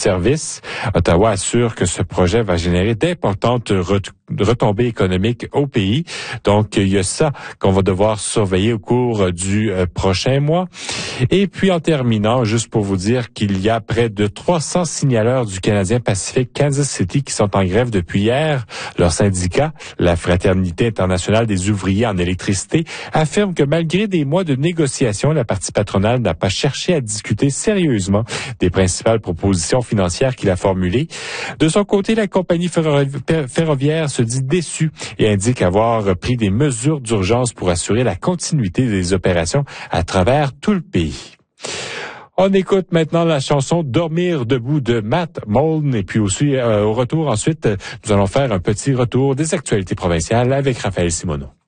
service. Ottawa assure que ce projet va générer d'importantes retombées économiques au pays. Donc, il y a ça qu'on va devoir surveiller au cours du prochain mois. Et puis, en terminant, juste pour vous dire qu'il y a près de 300 signaleurs du Canadien Pacifique Kansas City qui sont en grève depuis hier. Leur syndicat, la Fraternité internationale des ouvriers en électricité, affirme que malgré des mois de négociations, la partie patronale n'a pas cherché à discuter sérieusement des principales propositions financières qu'il a formulées. De son côté, la compagnie ferroviaire se dit déçue et indique avoir pris des mesures d'urgence pour assurer la continuité des opérations à travers tout le pays. On écoute maintenant la chanson Dormir debout de Matt Moulton et puis aussi au retour ensuite, nous allons faire un petit retour des actualités provinciales avec Raphaël Simoneau.